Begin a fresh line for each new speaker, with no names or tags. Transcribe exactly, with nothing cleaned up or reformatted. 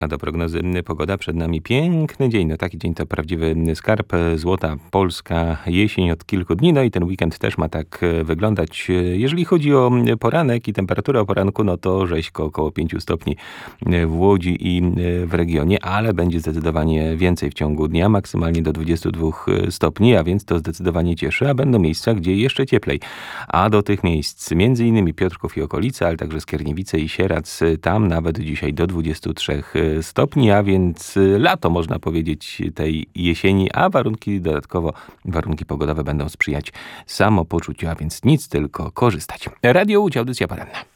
A do prognozy pogoda przed nami piękny dzień. No taki dzień to prawdziwy skarb. Złota polska jesień od kilku dni. No i ten weekend też ma tak wyglądać. Jeżeli chodzi o poranek i temperaturę o poranku, no to rzeźko około pięciu stopni w Łodzi i w regionie, ale będzie zdecydowanie więcej w ciągu dnia, maksymalnie do dwudziestu dwóch stopni, a więc to zdecydowanie cieszy, a będą miejsca, gdzie jeszcze cieplej. A do tych miejsc między innymi Piotrków i okolice, ale także Skierniewice i Sierac, tam nawet dzisiaj do dwudziestu trzech stopni, a więc lato można powiedzieć tej jesieni, a warunki dodatkowo, warunki pogodowe będą sprzyjać samopoczuciu, a więc nic, tylko korzystać. Radio Łódź, audycja poranna.